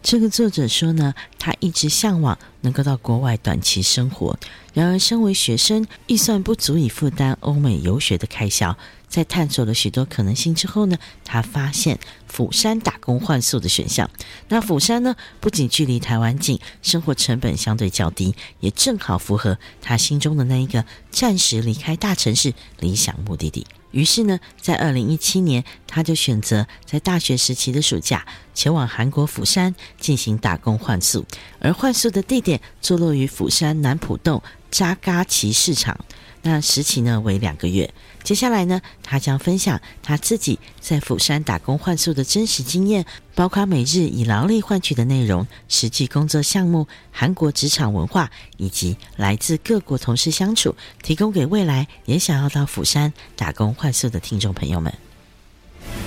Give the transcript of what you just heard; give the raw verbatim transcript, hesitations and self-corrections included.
这个作者说呢，他一直向往能够到国外短期生活，然而身为学生，预算不足以负担欧美游学的开销。在探索了许多可能性之后呢，他发现釜山打工换宿的选项。那釜山呢，不仅距离台湾近，生活成本相对较低，也正好符合他心中的那一个暂时离开大城市理想目的地。于是呢，在二零一七年，他就选择在大学时期的暑假前往韩国釜山进行打工换宿，而换宿的地点坐落于釜山南浦洞扎嘎奇市场。那时期呢为两个月。接下来呢，他将分享他自己在釜山打工换宿的真实经验，包括每日以劳力换取的内容、实际工作项目、韩国职场文化，以及来自各国同事相处，提供给未来也想要到釜山打工换宿的听众朋友们。